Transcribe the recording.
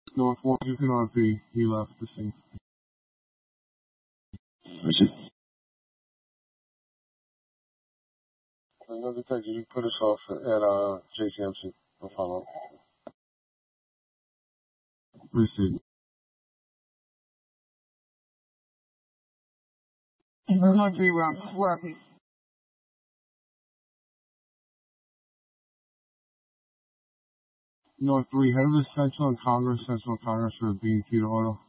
North 1, you can RP. He left the scene. Richard? Another detective, you put us off at JCMC. We'll follow up. Received. North 3, we're RP. North 3, head of the Central and Congress for the B&Q Auto.